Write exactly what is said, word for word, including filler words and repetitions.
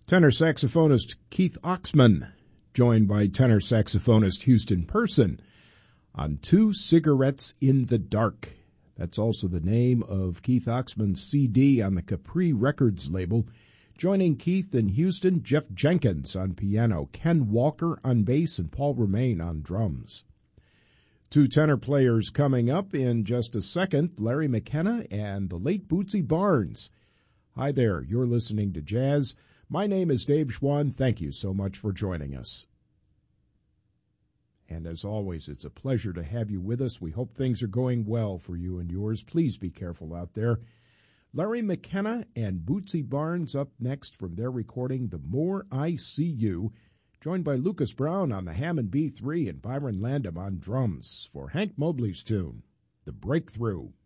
Tenor saxophonist Keith Oxman, joined by tenor saxophonist Houston Person on Two Cigarettes in the Dark. That's also the name of Keith Oxman's C D on the Capri Records label. Joining Keith and Houston, Jeff Jenkins on piano, Ken Walker on bass, and Paul Remain on drums. Two tenor players coming up in just a second, Larry McKenna and the late Bootsy Barnes. Hi there, you're listening to Jazz. My name is Dave Schwann. Thank you so much for joining us. And as always, it's a pleasure to have you with us. We hope things are going well for you and yours. Please be careful out there. Larry McKenna and Bootsy Barnes up next from their recording, The More I See You, joined by Lucas Brown on the Hammond B three and Byron Landam on drums for Hank Mobley's tune, The Breakthrough.